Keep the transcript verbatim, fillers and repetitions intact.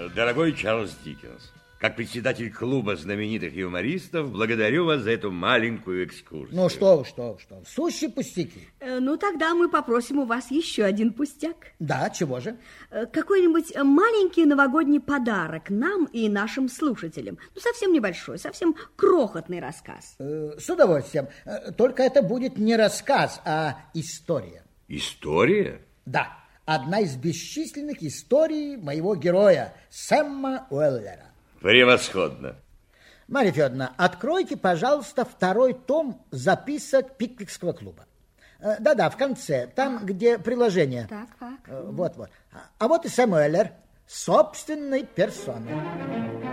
Дорогой Чарльз Диккенс, как председатель клуба знаменитых юмористов, благодарю вас за эту маленькую экскурсию. Ну что вы, что вы, что вы, сущие пустяки. Э, ну, тогда мы попросим у вас еще один пустяк. Да, чего же? Э, какой-нибудь маленький новогодний подарок нам и нашим слушателям. Ну, совсем небольшой, совсем крохотный рассказ. Э, с удовольствием. Э, только это будет не рассказ, а история. История? Да, одна из бесчисленных историй моего героя, Сэма Уэллера. Превосходно. Марья Федоровна, откройте, пожалуйста, второй том записок Пиквикского клуба. Да-да, в конце, там, где приложение. Так, так. Вот-вот. А вот и Сэм Уэллер собственной персоной.